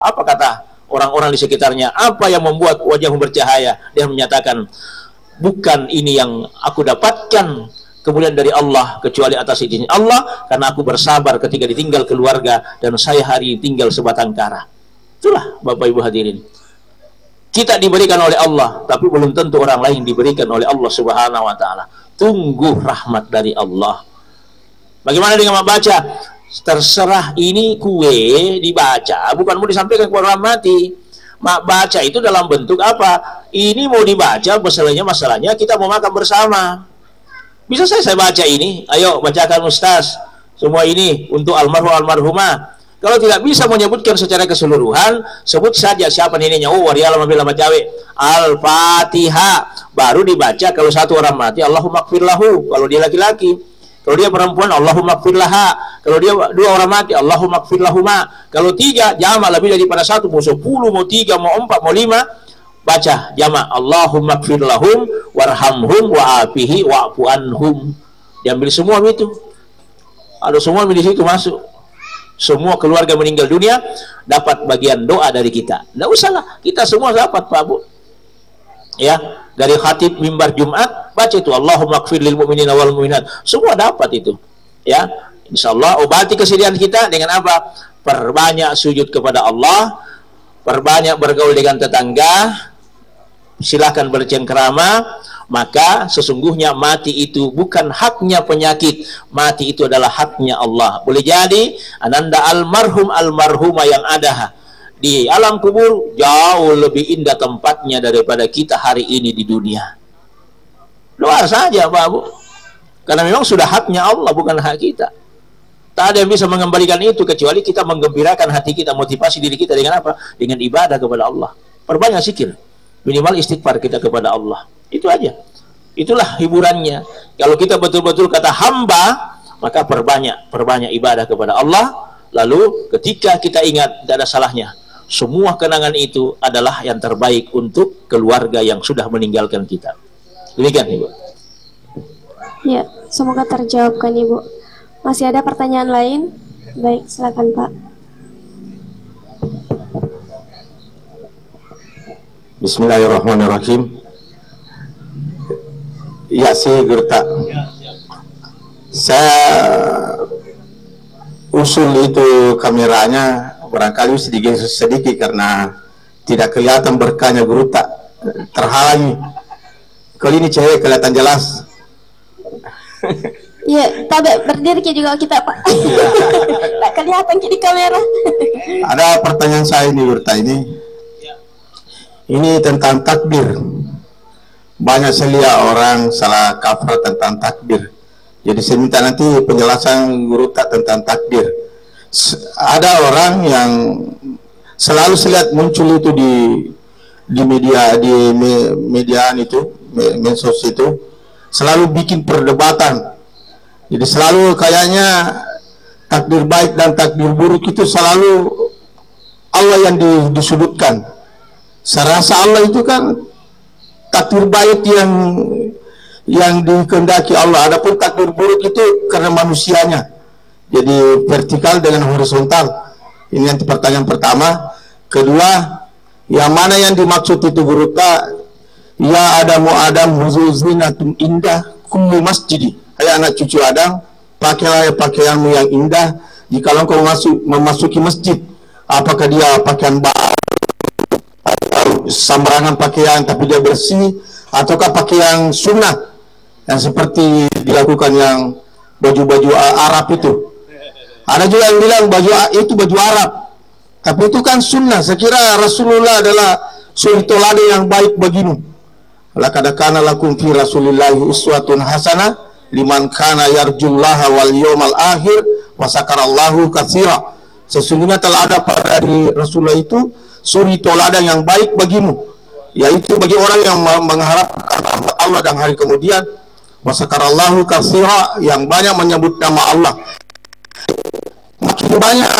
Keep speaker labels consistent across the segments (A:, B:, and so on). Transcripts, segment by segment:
A: Apa kata orang-orang di sekitarnya? Apa yang membuat wajahmu bercahaya? Dia menyatakan, bukan ini yang aku dapatkan kemudian dari Allah, kecuali atas izin Allah, karena aku bersabar ketika ditinggal keluarga, dan saya hari ini tinggal sebatang kara. Itulah Bapak Ibu hadirin, kita diberikan oleh Allah, tapi belum tentu orang lain diberikan oleh Allah Subhanahu wa Ta'ala. Tunggu rahmat dari Allah. Bagaimana dengan membaca? Terserah, ini kue dibaca bukan mau disampaikan kepada orang mati. Mak baca itu dalam bentuk apa? Ini mau dibaca, masalahnya kita mau makan bersama. Bisa saya baca ini, ayo bacakan Ustaz, semua ini untuk almarhum almarhumah. Kalau tidak bisa menyebutkan secara keseluruhan, sebut saja siapa neneknya. Oh, warialam bila macawe Al-Fatihah, baru dibaca. Kalau satu orang mati, Allahumma gfir lahu, kalau dia laki-laki. Kalau dia perempuan, Allahumma gfir laha. Kalau dia dua orang mati, Allahumma gfir lahuma. Kalau tiga, jamak lebih daripada satu, mau 10, mau 3, mau 4, mau 5, baca jamak, Allahumma gfir lahum warhamhum wa'afihi wa'fu anhum. Diambil semua itu, ada semua di situ masuk. Semua keluarga meninggal dunia dapat bagian doa dari kita. Tidak usahlah, kita semua dapat Pak Bu. Ya, dari khatib mimbar Jumat baca itu Allahumma gfir lil mu'minina wal mu'minat. Semua dapat itu. Ya, insyaallah obati kesedihan kita dengan apa? Perbanyak sujud kepada Allah, perbanyak bergaul dengan tetangga, silahkan bercengkrama. Maka sesungguhnya mati itu bukan haknya penyakit, mati itu adalah haknya Allah. Boleh jadi ananda almarhum almarhumah yang ada di alam kubur jauh lebih indah tempatnya daripada kita hari ini di dunia. Doa saja Pak Bu, karena memang sudah haknya Allah, bukan hak kita. Tak ada yang bisa mengembalikan itu kecuali kita menggembirakan hati kita, motivasi diri kita dengan apa? Dengan ibadah kepada Allah. Perbanyak zikir, minimal istighfar kita kepada Allah. Itu aja. Itulah hiburannya. Kalau kita betul-betul kata hamba, maka perbanyak ibadah kepada Allah. Lalu ketika kita ingat, tidak ada salahnya, semua kenangan itu adalah yang terbaik untuk keluarga yang sudah meninggalkan kita. Demikian Ibu.
B: Ya, semoga terjawabkan Ibu. Masih ada pertanyaan lain? Baik, silakan Pak.
C: Bismillahirrahmanirrahim. Ya sih Gurta, saya usul itu kameranya barangkali sedikit karena tidak kelihatan berkahnya Gurta, terhalangi. Kali ini cewek kelihatan jelas.
B: Iya, tapi berdiri juga kita Pak. Tak kelihatan di kamera.
C: Ada pertanyaan saya ini Gurta, ini tentang takbir. Banyak saya lihat orang salah kaprah tentang takbir. Jadi saya minta nanti penjelasan Guru tak tentang takbir. Ada orang yang selalu saya lihat muncul itu di media itu, medsos itu, selalu bikin perdebatan. Jadi selalu kayaknya takbir baik dan takbir buruk itu selalu Allah yang disudutkan. Saya rasa Allah itu kan takdir baik yang dikehendaki Allah. Adapun takdir buruk itu karena manusianya. Jadi vertikal dengan horizontal. Ini yang pertanyaan pertama. Kedua, yang mana yang dimaksud itu Guru Ta? Ya Adam huzuzinatum indah kullu masjidi. Hai anak cucu Adam, pakailah pakaianmu yang indah jika engkau memasuki masjid. Apakah dia pakaian sembarangan pakaian tapi dia bersih, ataukah pakaian sunnah yang seperti dilakukan yang baju-baju Arab itu. Ada juga yang bilang itu baju Arab, tapi itu kan sunnah. Saya kira Rasulullah adalah suri teladan yang baik bagimu. Laqad kana lakum fi Rasulillahi uswatun hasanah liman kana yarjullaha wal yawmal akhir wa sakarallahu katsira. Sesungguhnya telah ada pada diri Rasulullah itu suri teladan yang baik bagimu, yaitu bagi orang yang mengharapkan Allah dan hari kemudian. Wasakarallahu katsira, yang banyak menyebut nama Allah. Makin banyak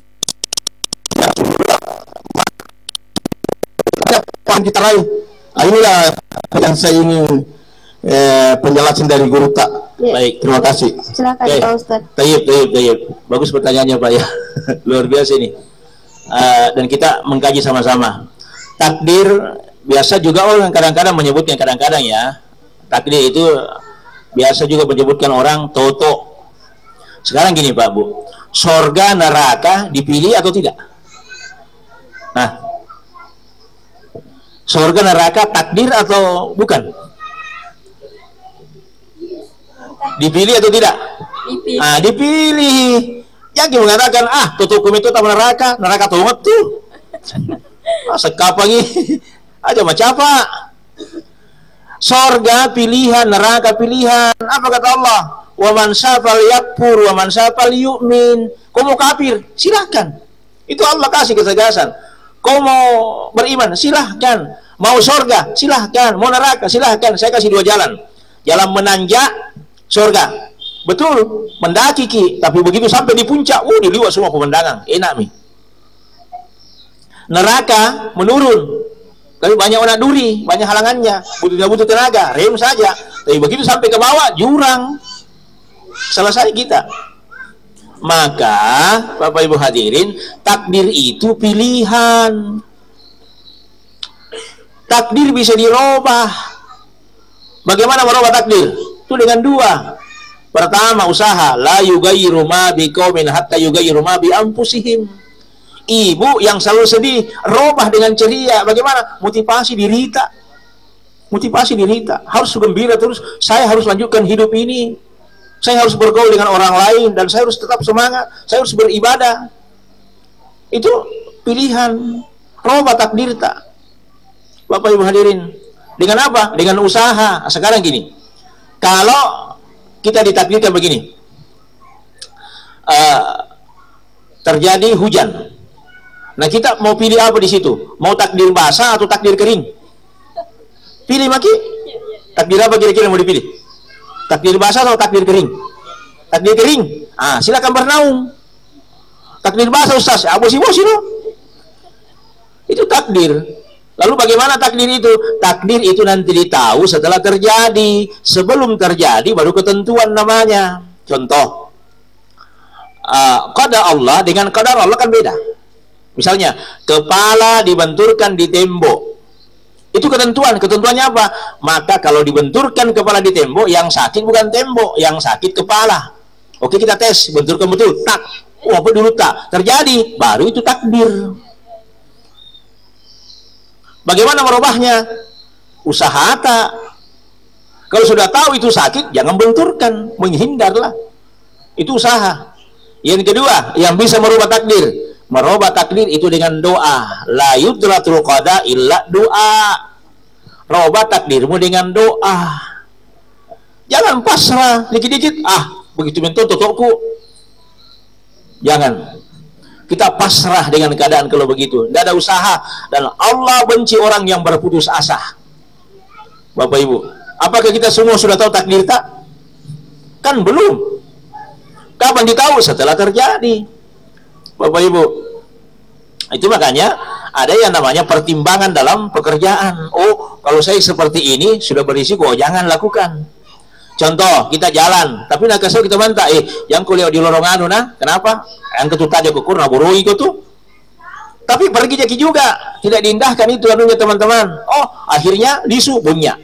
C: yang kita raih. Inilah yang saya ingin penjelasan dari Guru Tak.
B: Ya.
C: Baik, terima kasih.
B: Silakan Pak Ustaz.
A: Tayyib. Bagus pertanyaannya Pak ya. Luar biasa ini. dan kita mengkaji sama-sama. Takdir biasa juga orang kadang-kadang menyebutnya, kadang-kadang ya, takdir itu biasa juga menyebutkan orang toto. Sekarang gini Pak Bu, sorga neraka dipilih atau tidak? Nah, sorga neraka takdir atau bukan? Dipilih atau tidak?
B: Dipilih.
A: Ah, dipilih. Yang mengatakan tutup itu tak neraka tuh tuh. Sekap lagi aja macam apa? Sorga pilihan, neraka pilihan. Apa kata Allah? Wa man syafal yakfur wa man syafal yu'min. Kau mau kafir, silahkan. Itu Allah kasih ketegasan. Kau mau beriman, silahkan. Mau sorga, silahkan. Mau neraka, silahkan. Saya kasih 2 jalan. Jalan menanjak sorga, betul, mendaki ki, tapi begitu sampai di puncak, diliwat semua pemandangan, enak mi. Neraka menurun, tapi banyak orang duri, banyak halangannya, butuh tenaga, rem saja. Tapi begitu sampai ke bawah, jurang, selesai kita. Maka Bapak Ibu hadirin, takdir itu pilihan. Takdir bisa dirubah. Bagaimana merubah takdir? Itu dengan 2. Pertama, usaha. La yughayyiru ma biqaumin hatta yughayyiru ma bi anfusihim. Ibu yang selalu sedih, robah dengan ceria. Bagaimana? Motivasi dirita. Motivasi dirita. Harus gembira terus. Saya harus lanjutkan hidup ini. Saya harus bergaul dengan orang lain dan saya harus tetap semangat. Saya harus beribadah. Itu pilihan. Robah takdir tak. Bapak Ibu hadirin. Dengan apa? Dengan usaha. Sekarang gini. Kalau kita ditakdirkan begini, terjadi hujan. Nah, kita mau pilih apa di situ? Mau takdir basah atau takdir kering? Pilih maki. Takdir apa kira-kira mau dipilih? Takdir basah atau takdir kering? Takdir kering. Silakan bernaung. Takdir basah Ustaz, bosi-bosi loh. Itu takdir. Lalu bagaimana takdir itu? Takdir itu nanti ditahu setelah terjadi. Sebelum terjadi baru ketentuan namanya. Contoh, qadar Allah dengan qadar Allah kan beda. Misalnya, kepala dibenturkan di tembok. Itu ketentuan. Ketentuannya apa? Maka kalau dibenturkan kepala di tembok, yang sakit bukan tembok, yang sakit kepala. Oke, kita tes, benturkan betul. Tak. Apa dulu tak? Terjadi. Baru itu takdir. Bagaimana merubahnya? Usaha tak. Kalau sudah tahu itu sakit, jangan benturkan, menghindarlah. Itu usaha. Yang kedua, yang bisa merubah takdir. Merubah takdir itu dengan doa. La yudratul qada illa doa. Rubah takdirmu dengan doa. Jangan pasrah, dikit-dikit, begitu bentuk tutupku. Jangan. Kita pasrah dengan keadaan kalau begitu. Tidak ada usaha. Dan Allah benci orang yang berputus asa. Bapak Ibu, apakah kita semua sudah tahu takdir tak? Kan belum. Kapan ditahu? Setelah terjadi. Bapak Ibu, itu makanya ada yang namanya pertimbangan dalam pekerjaan. Kalau saya seperti ini sudah berisiko, jangan lakukan. Contoh, kita jalan, tapi nak kesel kita bantah, yang kuliah di lorong anu kenapa? Yang ketut aja kukur, burui itu tuh. Tapi pergi jadi juga, tidak diindahkan itu anunya teman-teman. Akhirnya lisu punya.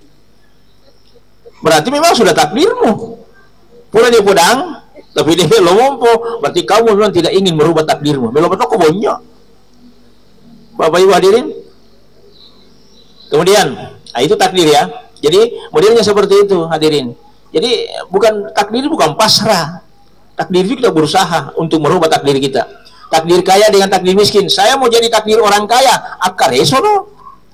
A: Berarti memang sudah takdirmu. Pura dia pedang, tapi dia belum mampu. Berarti kamu memang tidak ingin merubah takdirmu. Belum betul kebonnya. Bapak Ibu hadirin. Kemudian, itu takdir ya. Jadi modelnya seperti itu hadirin. Jadi takdir bukan pasrah. Takdir itu kita berusaha untuk merubah takdir kita. Takdir kaya dengan takdir miskin. Saya mau jadi takdir orang kaya, akar esono.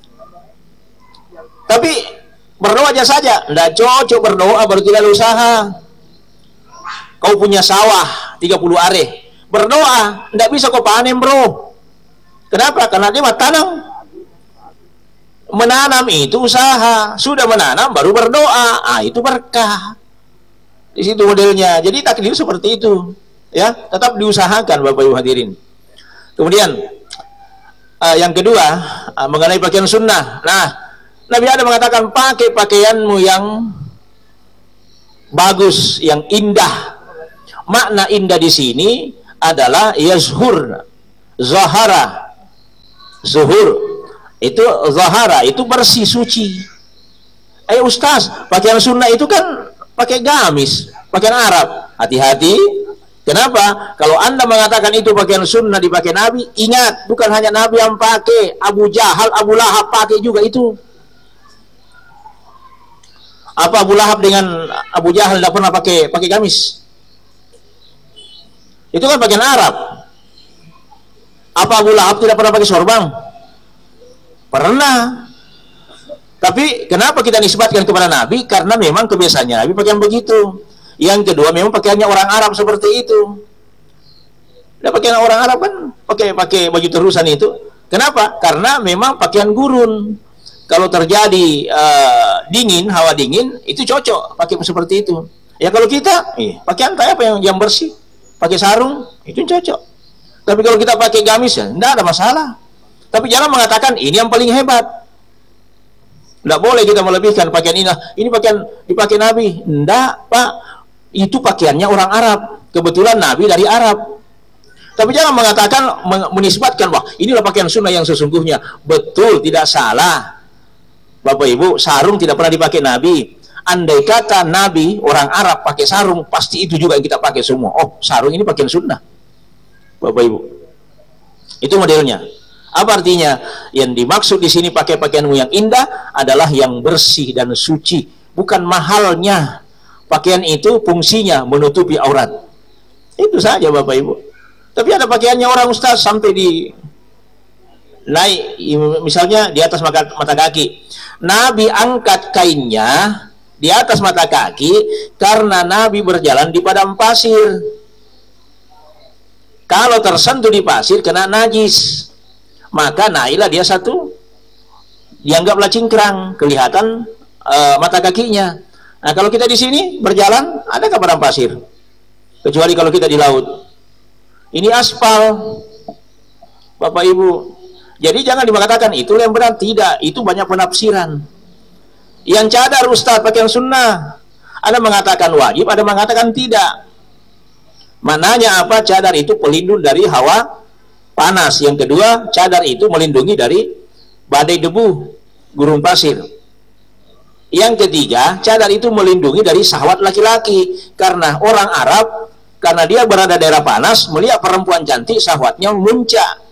A: Tapi berdoa aja saja. Tidak cocok berdoa baru tidak ada usaha. Kau punya sawah 30 are. Berdoa, tidak bisa kau panen bro. Kenapa? Karena dia tanam. Menanam itu usaha. Sudah menanam baru berdoa. Itu berkah. Di situ modelnya. Jadi takdir seperti itu. Ya, tetap diusahakan Bapak Ibu hadirin. Kemudian yang kedua mengenai pakaian sunnah. Nah, Nabi Adam mengatakan pakai pakaianmu yang bagus, yang indah. Makna indah di sini adalah yazhur. Zahara, zuhur, itu zahara, itu bersih, suci. Ustaz, pakaian sunnah itu kan pakai gamis, pakaian Arab. Hati-hati. Kenapa? Kalau Anda mengatakan itu pakaian sunnah dipakai Nabi, ingat, bukan hanya Nabi yang pakai, Abu Jahal, Abu Lahab pakai juga itu. Apa Abu Lahab dengan Abu Jahal tidak pernah pakai gamis? Itu kan pakaian Arab. Apa Abu Lahab tidak pernah pakai sorban? Pernah. Tapi kenapa kita nisbatkan kepada Nabi? Karena memang kebiasaannya Nabi pakaian begitu. Yang kedua, memang pakaiannya orang Arab seperti itu. Nah, pakaian orang Arab kan pakai baju terusan itu. Kenapa? Karena memang pakaian gurun. Kalau terjadi dingin, hawa dingin, itu cocok pakai seperti itu. Ya kalau kita, pakaian kayak apa yang bersih, pakai sarung, itu cocok. Tapi kalau kita pakai gamis, ya tidak ada masalah. Tapi jangan mengatakan ini yang paling hebat. Tidak boleh kita melebihkan pakaian ini pakaian dipakai Nabi. Tidak, Pak. Itu pakaiannya orang Arab. Kebetulan Nabi dari Arab. Tapi jangan mengatakan, menisbatkan, wah inilah pakaian sunnah yang sesungguhnya. Betul, tidak salah. Bapak Ibu, sarung tidak pernah dipakai Nabi. Andai kata Nabi orang Arab pakai sarung, pasti itu juga yang kita pakai semua. Oh, sarung ini pakaian sunnah. Bapak Ibu, itu modelnya. Apa artinya? Yang dimaksud di sini pakai pakaianmu yang indah adalah yang bersih dan suci, bukan mahalnya. Pakaian itu fungsinya menutupi aurat. Itu saja Bapak Ibu. Tapi ada pakaiannya orang ustaz sampai di naik, misalnya di atas mata kaki. Nabi angkat kainnya di atas mata kaki karena Nabi berjalan di padang pasir. Kalau tersentuh di pasir kena najis, maka naiklah dia satu, dianggaplah cingkrang, kelihatan mata kakinya. Nah kalau kita di sini berjalan, adakah padang pasir? Kecuali kalau kita di laut. Ini aspal, Bapak Ibu. Jadi jangan dikatakan itu yang benar, tidak. Itu banyak penafsiran. Yang cadar ustaz pakaian sunnah, ada mengatakan wajib, ada mengatakan tidak. Mananya apa? Cadar itu pelindung dari hawa panas. Yang kedua, cadar itu melindungi dari badai debu, gurun pasir. Yang ketiga, cadar itu melindungi dari syahwat laki-laki. Karena orang Arab, karena dia berada daerah panas, melihat perempuan cantik, syahwatnya memuncak.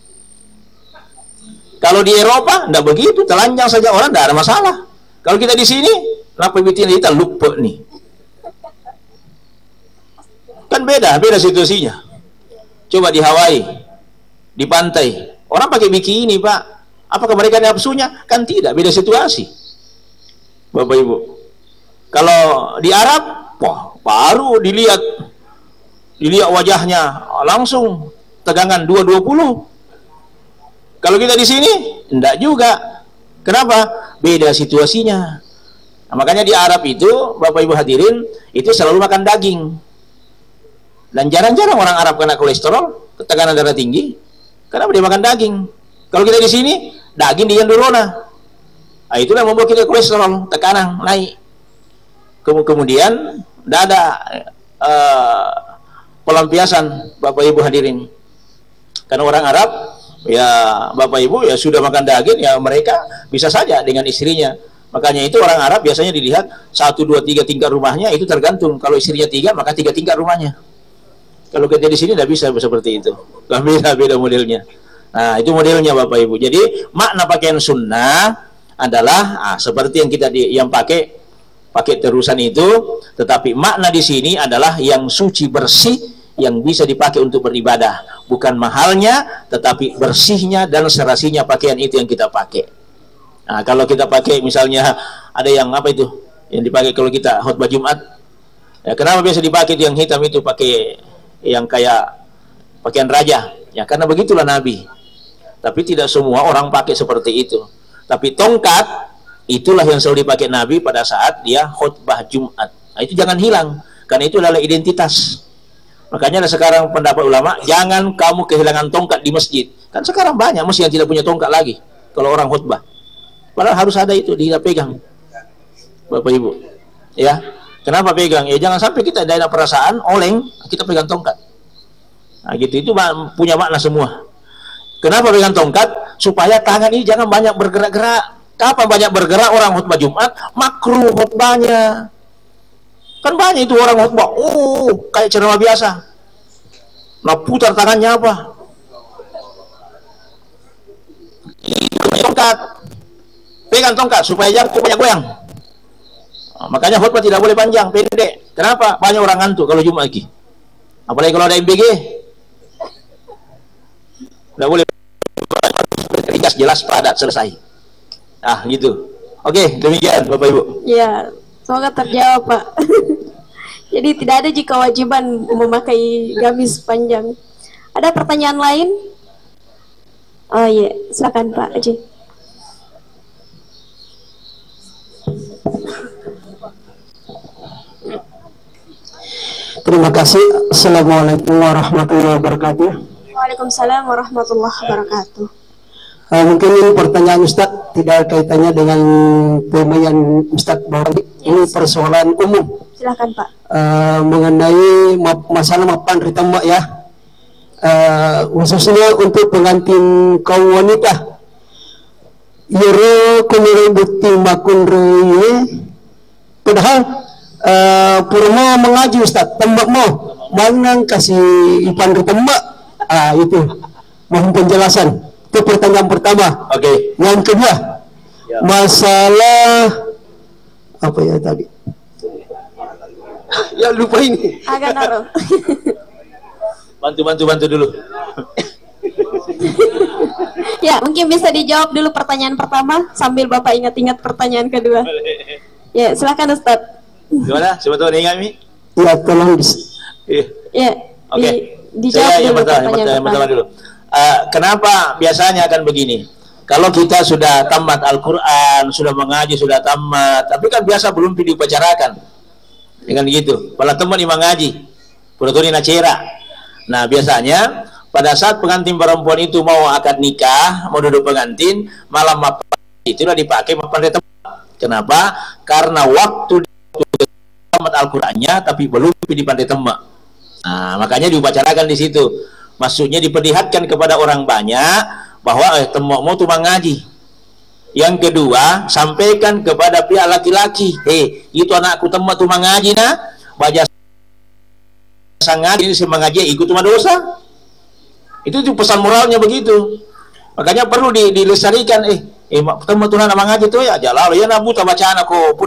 A: Kalau di Eropa, tidak begitu, telanjang saja orang, tidak ada masalah. Kalau kita di sini, kenapa kita lupa nih? Kan beda situasinya. Coba di Hawaii, di pantai, orang pakai bikini, Pak. Apakah mereka ada nafsunya? Kan tidak, beda situasi. Bapak Ibu. Kalau di Arab, wah, baru dilihat wajahnya, langsung tegangan 220. Kalau kita di sini, enggak juga. Kenapa? Beda situasinya. Nah, makanya di Arab itu, Bapak Ibu hadirin, itu selalu makan daging. Dan jarang-jarang orang Arab kena kolesterol, tekanan darah tinggi, karena dia makan daging. Kalau kita di sini, daging diandurona. Nah, itulah yang membuat kita kolesterol, tekanan naik. Kemudian, tidak ada pelampiasan, Bapak Ibu hadirin. Karena orang Arab, ya Bapak Ibu ya sudah makan daging, ya mereka bisa saja dengan istrinya. Makanya itu orang Arab biasanya dilihat 1, 2, 3 tingkat rumahnya, itu tergantung. Kalau istrinya 3, maka 3 tingkat rumahnya. Kalau kita di sini tidak bisa seperti itu. Beda modelnya. Nah, itu modelnya Bapak Ibu. Jadi makna pakaian sunnah adalah seperti yang kita yang pakai terusan itu, tetapi makna di sini adalah yang suci, bersih, yang bisa dipakai untuk beribadah. Bukan mahalnya, tetapi bersihnya dan serasinya pakaian itu yang kita pakai. Nah, kalau kita pakai misalnya ada yang apa itu? Yang dipakai kalau kita khutbah Jumat. Ya, kenapa biasa dipakai yang hitam itu, pakai yang kayak pakaian raja? Ya, karena begitulah Nabi. Tapi tidak semua orang pakai seperti itu. Tapi tongkat itulah yang selalu dipakai Nabi pada saat dia khutbah Jumat. Nah, itu jangan hilang, karena itu adalah identitas. Makanya ada sekarang pendapat ulama, jangan kamu kehilangan tongkat di masjid. Kan sekarang banyak masjid yang tidak punya tongkat lagi kalau orang khutbah. Padahal harus ada itu, dia pegang. Bapak Ibu, ya. Kenapa pegang? Ya jangan sampai kita ada perasaan oleng, kita pegang tongkat. Nah, gitu, itu punya makna semua. Kenapa pegang tongkat? Supaya tangan ini jangan banyak bergerak-gerak. Kapan banyak bergerak orang khutbah Jumat? Makruh khutbahnya. Kan banyak itu orang khutbah, kayak ceramah biasa. Nah, putar tangannya apa? Tongkat. Pegang tongkat supaya jangan banyak goyang. Nah, makanya khutbah tidak boleh panjang, pendek. Kenapa? Banyak orang ngantuk kalau Jumat lagi. Apalagi kalau ada MBG. Tidak boleh. Ringkas, jelas, padat, selesai. Ah, gitu. Oke, demikian Bapak Ibu.
B: Ya, semoga terjawab Pak. Jadi tidak ada jika kewajiban memakai gamis panjang. Ada pertanyaan lain? Oh iya, silakan Pak Haji.
D: Terima kasih. Assalamualaikum warahmatullahi wabarakatuh.
B: Waalaikumsalam warahmatullahi wabarakatuh.
D: Mungkin ini pertanyaan Ustadz tidak kaitannya dengan tema yang Ustadz bawa. Ini persoalan umum.
B: Silakan Pak.
D: Mengenai masalah mapan ritama ya. Khususnya untuk pengantin kaum wanita. Yero kemudian bukti makun reye. Padahal purma mengaji Ustadz, tembak mau manang kasih ipan ritama. Itu mohon penjelasan. Itu pertanyaan pertama.
A: Oke.
D: Yang kedua,
A: ya.
D: Masalah apa ya tadi? Ya lupa ini.
B: Agak naruh.
A: Bantu dulu.
B: Ya, mungkin bisa dijawab dulu pertanyaan pertama sambil Bapak ingat-ingat pertanyaan kedua. Ya, silakan Ustadz.
A: Gimana? Siapa tahu ingat Mi?
D: Ya tolong
B: Ya.
A: Oke.
B: Dijawab
A: Saya
B: dulu
A: yang pertama dulu. Kenapa biasanya akan begini? Kalau kita sudah tamat Al-Quran, sudah mengaji, sudah tamat, tapi kan biasa belum diupacarakan dengan gitu. Pada teman imam ngaji, pura-pura nacera. Nah biasanya pada saat pengantin perempuan itu mau akad nikah, mau duduk pengantin, malam mapan itulah dipakai mapan di tempat. Kenapa? Karena waktu tamat Al-Qurannya, tapi belum di pandai tembak. Nah makanya diupacarakan di situ. Maksudnya diperlihatkan kepada orang banyak bahwa temokmu tuh ngaji. Yang kedua, sampaikan kepada pihak laki-laki, itu anakku temok tuh ngaji nah, baca sangat ini mengaji ikut cuma dosa. Itu pesan moralnya begitu. Makanya perlu dilestarikan, temok tuh nama ngaji tuh ya jalan ya nabu bacaan aku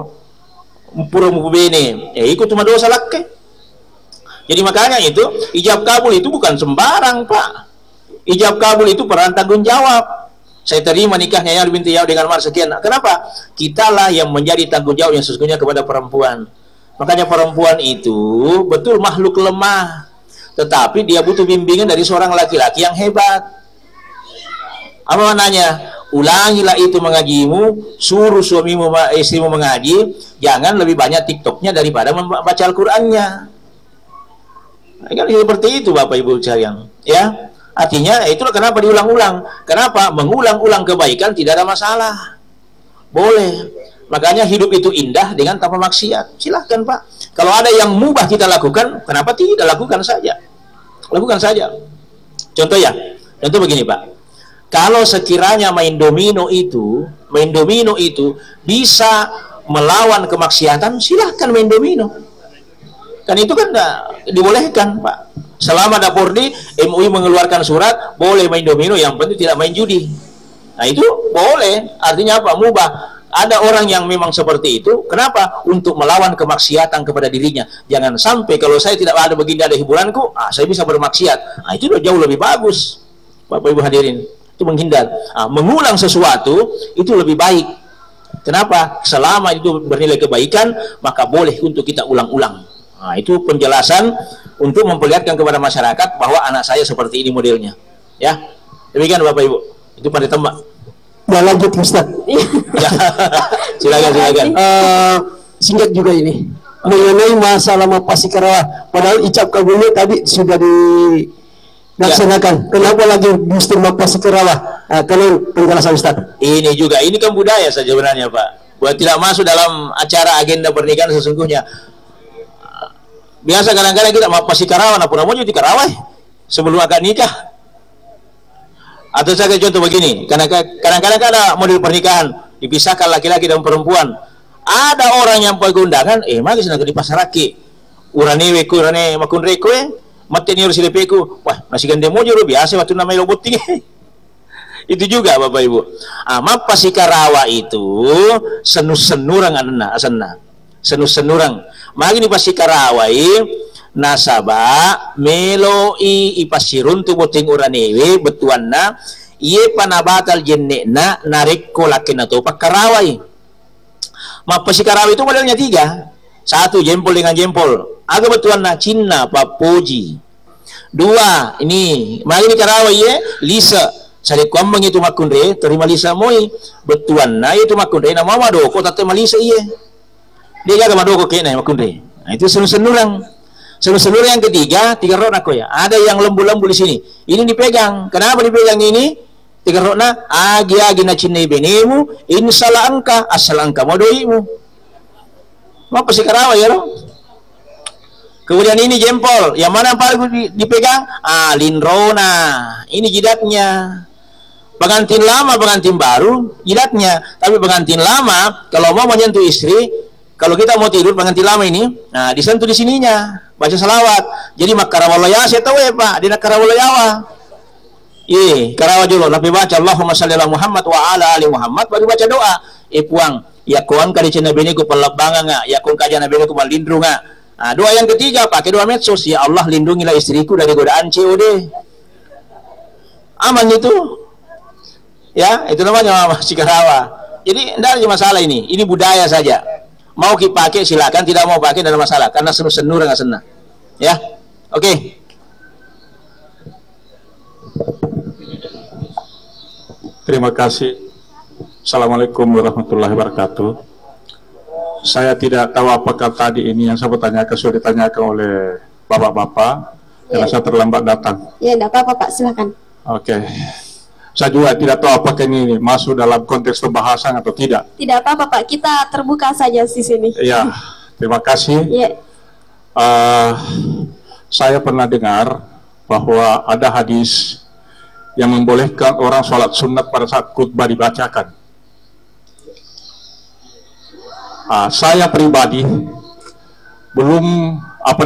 A: pura mubene, ikut cuma dosa laki. Jadi makanya itu ijab kabul itu bukan sembarang Pak. Ijab kabul itu peran tanggung jawab. Saya terima nikahnya ya binti ya dengan mahar sekian. Kenapa? Kitalah yang menjadi tanggung jawab yang sesungguhnya kepada perempuan. Makanya perempuan itu betul makhluk lemah, tetapi dia butuh bimbingan dari seorang laki-laki yang hebat. Apa maknanya? Ulangilah itu mengajimu, suruh suamimu istrimu mengaji, jangan lebih banyak TikToknya daripada membaca Al-Qur'annya. Kan seperti itu Bapak Ibu sekalian, ya. Artinya itulah kenapa diulang-ulang. Kenapa? Mengulang-ulang kebaikan tidak ada masalah. Boleh. Makanya hidup itu indah dengan tanpa maksiat. Silahkan Pak. Kalau ada yang mubah kita lakukan, kenapa tidak lakukan saja? Lakukan saja. Contoh begini Pak. Kalau sekiranya main domino itu bisa melawan kemaksiatan, silahkan main domino. Kan itu kan dibolehkan Pak. Selama dapur di MUI mengeluarkan surat boleh main domino, yang penting tidak main judi. Nah itu boleh. Artinya apa? Mubah. Ada orang yang memang seperti itu. Kenapa? Untuk melawan kemaksiatan kepada dirinya. Jangan sampai kalau saya tidak ada begini ada hiburanku, saya bisa bermaksiat. Nah itu jauh lebih bagus Bapak Ibu hadirin. Itu menghindar. Mengulang sesuatu itu lebih baik. Kenapa? Selama itu bernilai kebaikan, maka boleh untuk kita ulang-ulang. Nah, itu penjelasan untuk memperlihatkan kepada masyarakat bahwa anak saya seperti ini modelnya. Ya, demikian Bapak Ibu. Itu pada tembak.
D: Ya lanjut Ustaz.
A: Ya. Silakan.
D: Singkat juga ini mengenai masalah mapasikarah. Padahal ijab kabulnya tadi sudah dilaksanakan. Kenapa lagi mesti mapasikarah? Kalau penjelasan Ustaz.
A: Ini kan budaya saja sebenarnya Pak. Buat tidak masuk dalam acara agenda pernikahan sesungguhnya. Biasa kadang-kadang kita mau pasti karawan, apa namanya di karawai sebelum akad nikah. Atau saya contoh begini, kadang-kadang ada model pernikahan dipisahkan laki-laki dan perempuan. Ada orang yang pakai undangan, magi senang di pasar raki. Urane weku, urane makun reko mati ni urus lepeku. Wah, masih gande mojo biasa waktu namanya robot tinggi. Itu juga Bapak Ibu. Mapa si Karawa itu senus-senurang asana. Senus-senurang. Magi ni pasi Karawai nasaba meloi ipasirun tu boting uranewe betuanna iye panabatal jennena narikko lakin atau Karawai. Mapa si Karawai itu modelnya 3. 1 jempol dengan jempol. Agak betuanna Cina papoji. 2 ini magi ni Karawai ye Lisa sari kuambang itu makundre terima Lisa moi betuanna itu makundre nama madoko tate malisa iye. Dia jaga madoko kena makundre. Nah, itu senurang. Senur yang ketiga, 3 rona ko ya. Ada yang lembu-lembu di sini. Ini dipegang. Kenapa dipegang ini? 3 rona, agi-agi na cinai benemu, insala angka, asal angka modoimu. Mau pasti Karawa ya, loh. Kemudian ini jempol. Yang mana yang paling dipegang? Linrona. Ini jidatnya. Pengantin lama, pengantin baru, jidatnya. Tapi pengantin lama, kalau mau menyentuh istri, kalau kita mau tidur pengantin lama ini, nah disentuh di sininya, baca salawat. Jadi mak karawalaya saya tahu ya Pak, dia karawalayawa. Karawa dulu, tapi baca Allahumma shalli ala Muhammad wa ala ali Muhammad, baru baca doa. Puang, ya kuang kali cina bini ku pelabanga nga, ya kuang kaja nabi ku malindru nga. Nah, doa yang ketiga pakai doa medsos, ya Allah lindungilah istriku dari godaan COD. Aman itu. Ya, itu namanya masih Karawa. Jadi tidak ada masalah ini budaya saja. Mau dipakai silakan, tidak mau pakai tidak ada masalah karena senur nggak senang. Ya, oke.
E: Terima kasih. Assalamualaikum warahmatullahi wabarakatuh. Saya tidak tahu apakah tadi ini yang saya bertanyakan sudah ditanyakan oleh bapak-bapak karena saya terlambat datang.
B: Ya, tidak apa-apa Pak, silakan.
E: Oke. Saya juga tidak tahu apakah ini masuk dalam konteks pembahasan atau tidak.
B: Tidak apa-apa Pak, kita terbuka saja di sini.
E: Iya, terima kasih.
B: Ya.
E: Saya pernah dengar bahwa ada hadis yang membolehkan orang sholat sunat pada saat khutbah dibacakan. Saya pribadi belum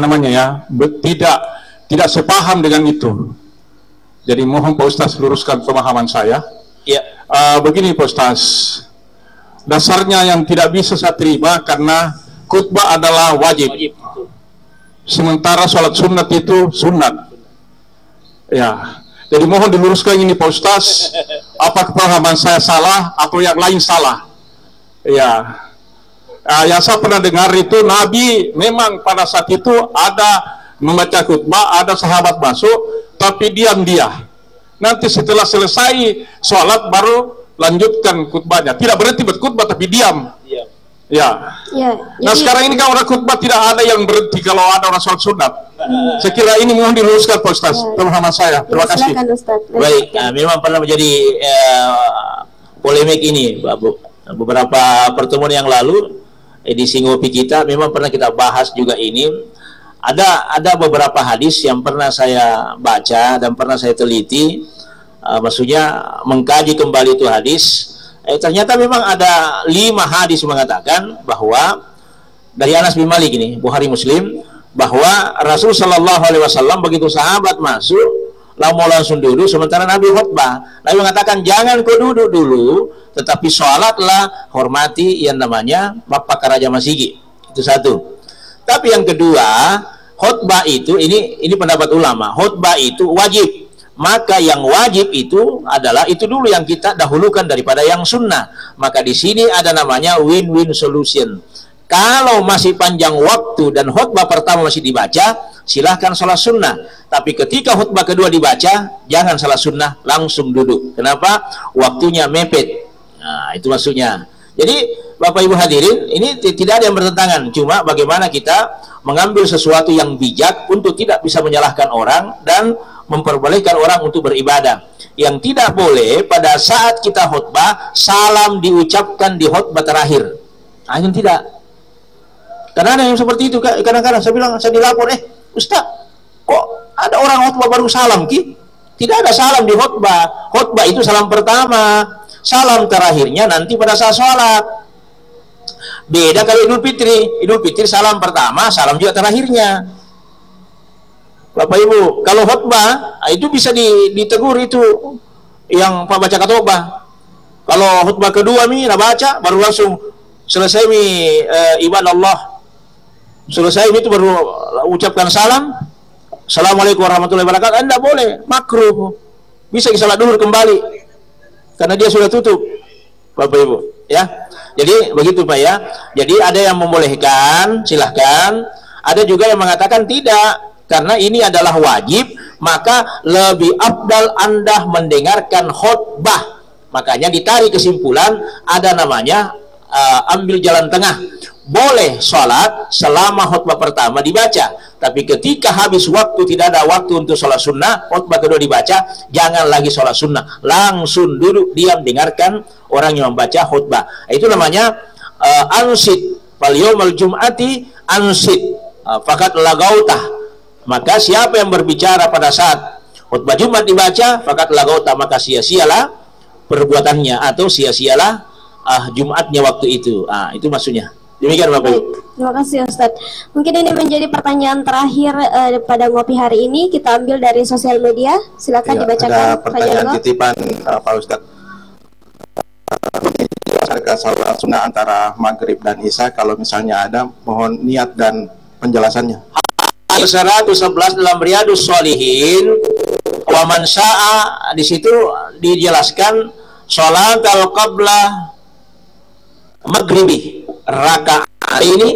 E: tidak sepaham dengan itu. Jadi mohon Pak Ustaz luruskan pemahaman saya.
A: Ya.
E: Begini Pak Ustaz, dasarnya yang tidak bisa saya terima karena khutbah adalah wajib. Sementara sholat sunat itu sunat. Ya. Jadi mohon diluruskan ini Pak Ustaz, apakah pemahaman saya salah atau yang lain salah? Ya. Yang saya pernah dengar itu Nabi memang pada saat itu ada membaca khutbah, ada sahabat masuk, tapi diam dia. Nanti setelah selesai sholat baru lanjutkan khutbahnya. Tidak berhenti berkhutbah tapi diam. Ya. Nah sekarang ini kan orang khutbah tidak ada yang berhenti kalau ada orang sholat sunat. Sekira ini mohon diluruskan Pak Ustaz, pemahaman saya. Terima kasih.
A: Baik, memang pernah menjadi polemik ini beberapa pertemuan yang lalu edisi ngopi kita memang pernah kita bahas juga ini. Ada beberapa hadis yang pernah saya baca dan pernah saya teliti, maksudnya mengkaji kembali itu hadis. Ternyata memang ada 5 hadis mengatakan bahwa dari Anas bin Malik ini, Bukhari Muslim, bahwa Rasul Shallallahu Alaihi Wasallam begitu sahabat masuk, langsung duduk sementara Nabi khutbah. Nabi mengatakan jangan kau duduk dulu, tetapi sholatlah, hormati yang namanya Bapak Karaja Masigi. Itu satu. Tapi yang kedua, khutbah itu ini pendapat ulama, khutbah itu wajib. Maka yang wajib itu adalah itu dulu yang kita dahulukan daripada yang sunnah. Maka di sini ada namanya win-win solution. Kalau masih panjang waktu dan khutbah pertama masih dibaca, silahkan salat sunnah. Tapi ketika khutbah kedua dibaca, jangan salat sunnah, langsung duduk. Kenapa? Waktunya mepet. Nah, itu maksudnya. Jadi Bapak Ibu hadirin, ini tidak ada yang bertentangan, cuma bagaimana kita mengambil sesuatu yang bijak untuk tidak bisa menyalahkan orang dan memperbolehkan orang untuk beribadah. Yang tidak boleh pada saat kita khutbah salam diucapkan di khutbah terakhir. Nah, itu tidak. Karena ada yang seperti itu. Kadang-kadang saya bilang, saya dilapor, Ustaz, kok ada orang khutbah baru salam ki? Tidak ada salam di khutbah. Khutbah itu salam pertama, salam terakhirnya nanti pada saat sholat. Beda kalau Idul Fitri. Idul Fitri salam pertama, salam juga terakhirnya. Bapak Ibu, kalau khutbah itu bisa ditegur itu yang Pak baca khutbah. Kalau khutbah kedua nih, baca baru langsung selesai ibadah Allah. Selesai itu baru ucapkan salam. Assalamualaikum warahmatullahi wabarakatuh. Anda boleh, makruh. Bisa salat duhur kembali. Karena dia sudah tutup. Bapak Ibu, ya. Jadi begitu Pak ya. Jadi ada yang membolehkan, silahkan. Ada juga yang mengatakan tidak, karena ini adalah wajib, maka lebih afdal Anda mendengarkan khutbah. Makanya ditarik kesimpulan, ada namanya ambil jalan tengah. Boleh sholat selama khutbah pertama dibaca, tapi ketika habis waktu, tidak ada waktu untuk sholat sunnah, khutbah kedua dibaca, jangan lagi sholat sunnah, langsung duduk diam dengarkan orang yang membaca khutbah. Itu namanya ansit. Fal yaumal jum'ati ansit fakat lagautah. Maka siapa yang berbicara pada saat khutbah Jumat dibaca, fakat lagautah, maka sia-sialah perbuatannya atau sia-sialah Jumatnya waktu itu. Itu maksudnya. Demikian Bapak Ibu.
B: Terima kasih Ustaz. Mungkin ini menjadi pertanyaan terakhir pada ngopi hari ini. Kita ambil dari sosial media. Silakan dibacakan.
C: Ada pertanyaan titipan Pak Ustaz. Adakah salat sunnah antara maghrib dan isya? Kalau misalnya ada, mohon niat dan penjelasannya.
A: 111 dalam Riyadhus Shalihin, wa man syaa, di situ dijelaskan salat al-qablah maghribi, rakaat ini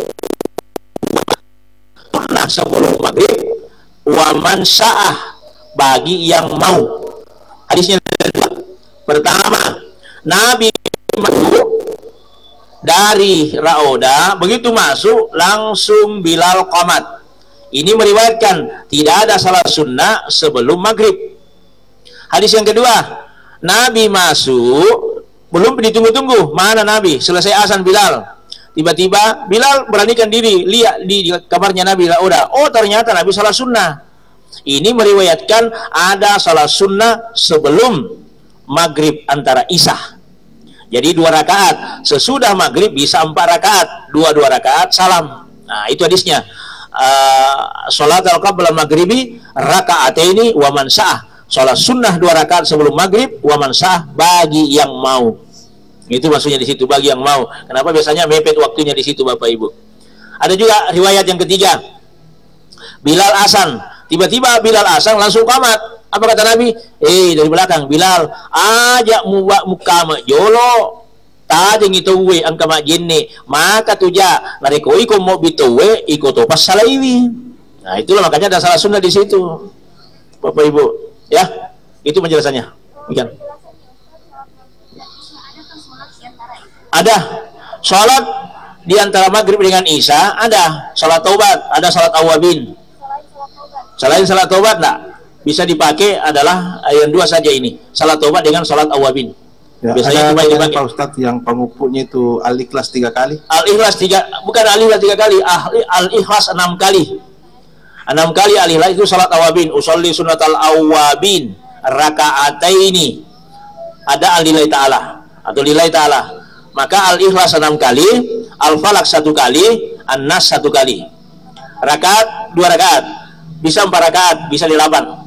A: nah sebelum maghrib, wa man syaa, bagi yang mau. Hadisnya pertama, Nabi masuk dari Rauda, begitu masuk langsung Bilal qamat. Ini meriwayatkan tidak ada salat sunnah sebelum maghrib. Hadis yang kedua, Nabi masuk belum ditunggu-tunggu, mana Nabi, selesai azan Bilal, tiba-tiba Bilal beranikan diri, lihat di kamarnya Nabi Rauda, oh ternyata Nabi salat sunnah. Ini meriwayatkan ada salat sunnah sebelum maghrib antara isya. Jadi 2 rakaat, sesudah maghrib bisa 4 rakaat, 2 rakaat salam. Nah itu hadisnya. Salat al-qabla maghribi raka'ataini wa man sa'ah, salat sunnah 2 rakaat sebelum maghrib, wa man sa'ah, bagi yang mau. Itu maksudnya di situ, bagi yang mau. Kenapa biasanya mepet waktunya di situ Bapak Ibu. Ada juga riwayat yang ketiga, Bilal azan, tiba-tiba Bilal azan langsung qamat. Apa kata Nabi? Dari belakang, Bilal, ajak muka jolo tajeng itu we angka majinne, maka tuja nareko iko mau bitowe iko to pas salaiwi. Nah itulah makanya ada salah sunnah di situ Bapak Ibu ya, itu penjelasannya. Ikan ada sholat di antara maghrib dengan isya, ada sholat taubat, ada sholat awabin. Selain sholat taubat enggak bisa dipakai adalah yang 2 saja ini, sholat taubat dengan sholat awabin.
C: Ya,
A: biasanya
C: ada Pak Ustadz yang pengupuknya itu Al-Ikhlas 3 kali.
A: Al-Ikhlas 3, bukan Al-Ikhlas 3 kali, Al-Ikhlas 6 kali. 6 kali Al-Ikhlas itu salat awabin, usolli sunnatal awabin raka'ataini. Ada al-lillahi ta'ala atau lillahi ta'ala. Maka Al-Ikhlas 6 kali, Al-Falaq 1 kali, An-Nas 1 kali. Rakaat 2 rakaat, bisa 4 rakaat, bisa 8.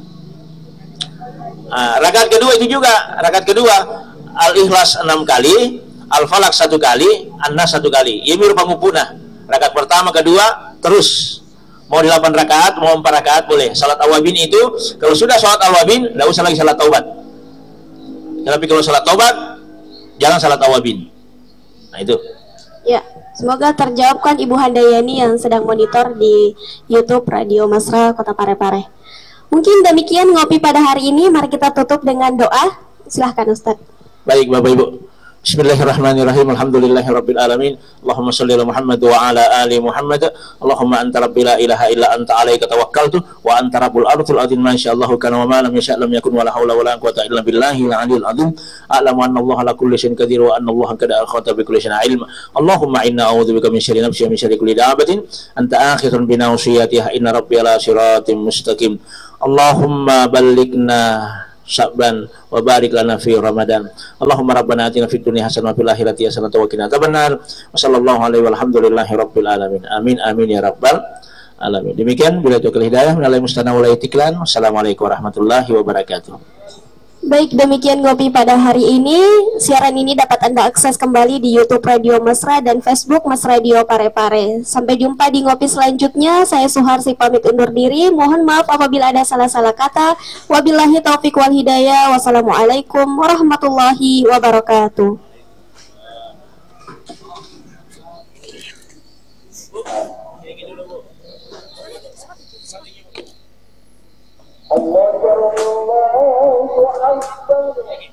A: Rakaat kedua itu juga, rakaat kedua Al-Ikhlas 6 kali, Al-Falaq 1 kali, An-Nas 1 kali. Yemir pangupuna. Rakaat pertama, kedua, terus. Mau 8 rakaat, mau 4 rakaat boleh. Salat awabin itu, kalau sudah salat awabin, tidak usah lagi salat taubat. Tapi kalau salat taubat, jangan salat awabin. Nah itu.
B: Ya, semoga terjawabkan Ibu Handayani yang sedang monitor di YouTube Radio Masra Kota Parepare. Mungkin demikian ngopi pada hari ini. Mari kita tutup dengan doa. Silahkan Ustadz.
A: Baik Bapak Ibu, Bismillahirrahmanirrahim. Alhamdulillahirabbil alamin. Allahumma shalli ala Muhammad wa ala ali Muhammad. Allahumma anta rabbi la ilaha illa anta alayka tawakkaltu wa anta rabbul arshil azim. Ma syaallahu kana wa ma lam yasha' lam yakun wa la haula wa la quwwata illa billahil aliyyil azim. A'lamu anna Allah ala kulli syai'in qadir wa anna Allah qad akhata bi kulli syai'in ilma. Allahumma inna a'udzubika min syarri nafsi wa min syarri kulli dabatin anta akhirun bi nawsiyatiha inna rabbi ala siratim mustaqim. Allahumma ballighna Sya'ban wa barik lana fi Ramadan. Allahumma rabbana atina fid dunya hasanah wa fil akhirati hasanah wa qina adzabannar. Wa sallallahu alaihi walhamdulillahi rabbil alamin. Amin amin ya rabbal alamin. Demikian bila taufiq hidayah melalui mustana wal itiklan. Wassalamualaikum warahmatullahi wabarakatuh.
B: Baik, demikian ngopi pada hari ini. Siaran ini dapat Anda akses kembali di YouTube Radio Mesra dan Facebook Mas Radio Parepare. Sampai jumpa di ngopi selanjutnya. Saya Suharsi pamit undur diri. Mohon maaf apabila ada salah-salah kata. Wabillahi taufiq wal hidayah. Wassalamualaikum warahmatullahi wabarakatuh. Allah